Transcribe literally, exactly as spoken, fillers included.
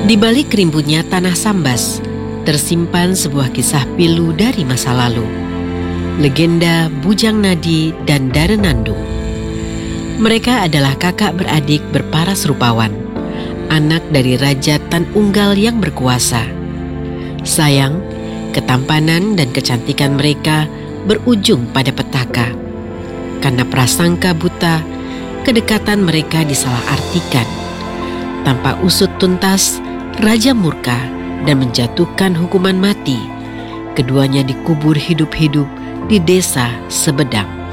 Di balik rimbunnya tanah Sambas, tersimpan sebuah kisah pilu dari masa lalu. Legenda Bujang Nadi dan Darenandung. Mereka adalah kakak beradik berparas rupawan, anak dari Raja Tan Unggal yang berkuasa. Sayang, ketampanan dan kecantikan mereka berujung pada petaka. Karena prasangka buta, kedekatan mereka disalahartikan. Tanpa usut tuntas, Raja murka dan menjatuhkan hukuman mati. Keduanya dikubur hidup-hidup di desa Sebedang.